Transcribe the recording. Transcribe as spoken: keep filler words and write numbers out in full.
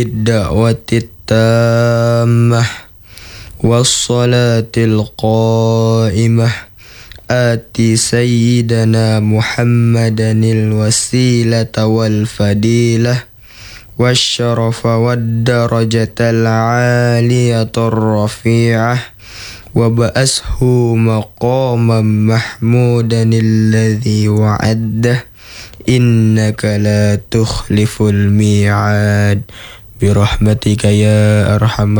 الدعوة التامة والصلاة القائمة آت سيدنا محمدا الوسيلة والفضيلة والشرف والدرجة العالية الرفيعة وابعثه مقاما محمودا الذي وعده إنك لا تخلف الميعاد برحمتك يا أرحم